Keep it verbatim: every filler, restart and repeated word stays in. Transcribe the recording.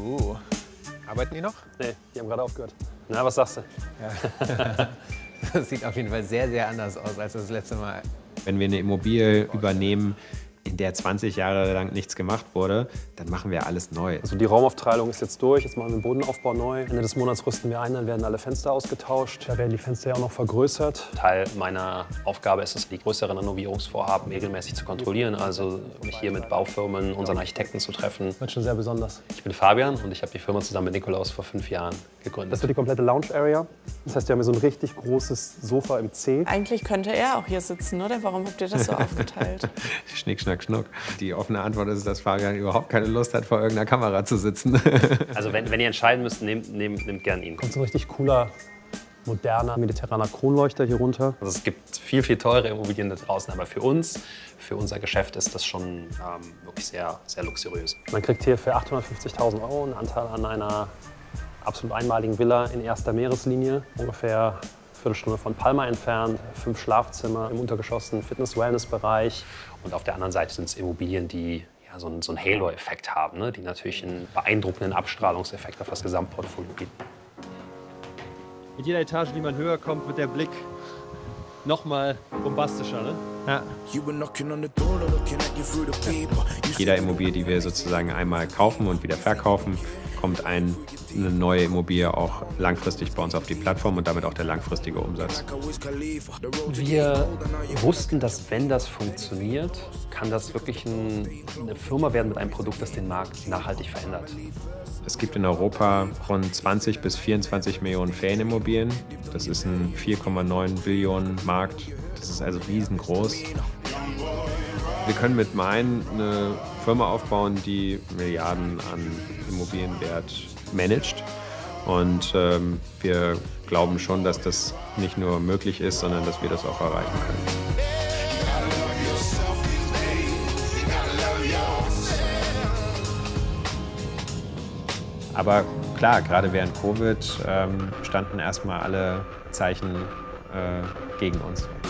Uh. Arbeiten die noch? Nee, die haben gerade aufgehört. Na, was sagst du? Ja. Das sieht auf jeden Fall sehr, sehr anders aus als das letzte Mal. Wenn wir eine Immobilie übernehmen, in der zwanzig Jahre lang nichts gemacht wurde, dann machen wir alles neu. Also die Raumaufteilung ist jetzt durch, jetzt machen wir den Bodenaufbau neu. Ende des Monats rüsten wir ein, dann werden alle Fenster ausgetauscht. Da werden die Fenster ja auch noch vergrößert. Teil meiner Aufgabe ist es, die größeren Renovierungsvorhaben regelmäßig zu kontrollieren. Also mich hier mit Baufirmen, unseren Architekten zu treffen. Das wird schon sehr besonders. Ich bin Fabian und ich habe die Firma zusammen mit Nikolaus vor fünf Jahren gegründet. Das wird die komplette Lounge-Area. Das heißt, wir haben hier so ein richtig großes Sofa im C. Eigentlich könnte er auch hier sitzen, oder? Warum habt ihr das so aufgeteilt? Schnick, schnack, schnuck. Die offene Antwort ist, dass Fabian überhaupt keine Lust hat, vor irgendeiner Kamera zu sitzen. Also wenn, wenn ihr entscheiden müsst, nehmt, nehmt, nehmt gern ihn. Kommt so ein richtig cooler, moderner, mediterraner Kronleuchter hier runter. Also es gibt viel, viel teure Immobilien da draußen, aber für uns, für unser Geschäft ist das schon ähm, wirklich sehr, sehr luxuriös. Man kriegt hier für achthundertfünfzigtausend Euro einen Anteil an einer absolut einmaligen Villa in erster Meereslinie, ungefähr eine Viertelstunde von Palma entfernt, fünf Schlafzimmer im Untergeschoss, ein Fitness-Wellness-Bereich. Und auf der anderen Seite sind es Immobilien, die ja, so einen, so einen Halo-Effekt haben, ne? Die natürlich einen beeindruckenden Abstrahlungseffekt auf das Gesamtportfolio bieten. Mit jeder Etage, die man höher kommt, wird der Blick noch mal bombastischer, ne? Ja. Jeder Immobilie, die wir sozusagen einmal kaufen und wieder verkaufen, kommt ein, eine neue Immobilie auch langfristig bei uns auf die Plattform und damit auch der langfristige Umsatz. Wir wussten, dass wenn das funktioniert, kann das wirklich ein, eine Firma werden mit einem Produkt, das den Markt nachhaltig verändert. Es gibt in Europa rund zwanzig bis vierundzwanzig Millionen Ferienimmobilien. Das ist ein vier Komma neun Billionen Markt. Das ist also riesengroß. Wir können mit Main eine Firma aufbauen, die Milliarden an Immobilienwert managt. Und ähm, wir glauben schon, dass das nicht nur möglich ist, sondern dass wir das auch erreichen können. Aber klar, gerade während Covid ähm, standen erstmal alle Zeichen äh, gegen uns.